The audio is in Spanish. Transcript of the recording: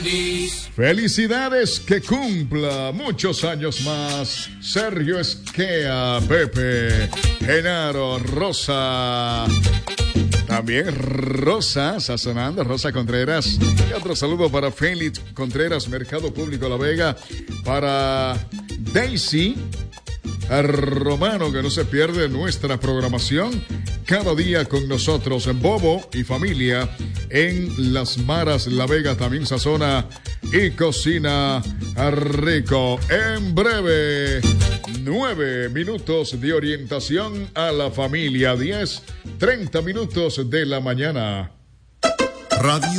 Felicidades, que cumpla muchos años más Sergio Esquea, Pepe, Genaro, Rosa, también Rosa Sazonando, Rosa Contreras. Y otro saludo para Félix Contreras, Mercado Público La Vega, para Daisy Romano, que no se pierde nuestra programación cada día con nosotros, en Bobo y familia en Las Maras, La Vega, también sazona y cocina rico. En breve, 9 minutos de orientación a la familia, 10:30 de la mañana. Radio